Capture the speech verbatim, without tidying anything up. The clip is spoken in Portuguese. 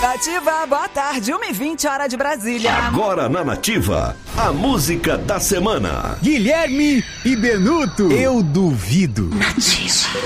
Nativa, boa tarde, uma e vinte, hora de Brasília. Agora na Nativa, a música da semana. Guilherme e Benuto, eu duvido. Nativa.